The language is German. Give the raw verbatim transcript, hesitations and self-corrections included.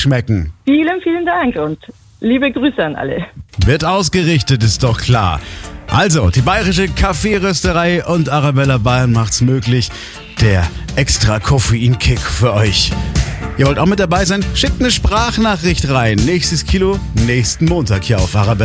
schmecken. Vielen, vielen Dank und liebe Grüße an alle. Wird ausgerichtet, ist doch klar. Also, die bayerische Kaffeerösterei und Arabella Bayern macht's möglich. Der extra Koffeinkick für euch. Ihr wollt auch mit dabei sein? Schickt eine Sprachnachricht rein. Nächstes Kilo, nächsten Montag hier auf Arabella.